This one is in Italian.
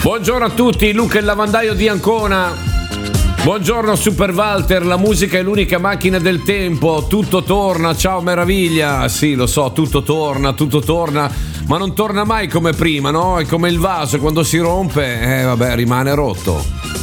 Buongiorno a tutti, Luca il lavandaio di Ancona. Buongiorno Super Walter, la musica è l'unica macchina del tempo, tutto torna, ciao meraviglia. Sì, lo so, tutto torna, ma non torna mai come prima, no? È come il vaso, quando si rompe, vabbè, rimane rotto.